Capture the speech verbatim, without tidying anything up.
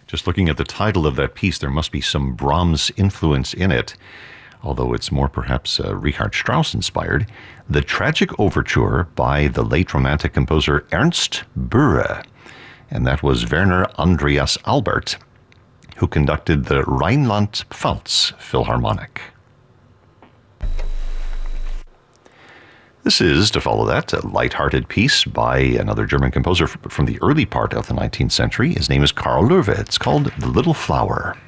Just looking at the title of that piece, there must be some Brahms influence in it, although it's more perhaps uh, Richard Strauss inspired. The Tragic Overture by the late Romantic composer Ernst Bühre. And that was Werner Andreas Albert, who conducted the Rheinland-Pfalz Philharmonic. This is, to follow that, a light-hearted piece by another German composer from the early part of the nineteenth century. His name is Karl Löwe. It's called The Little Flower.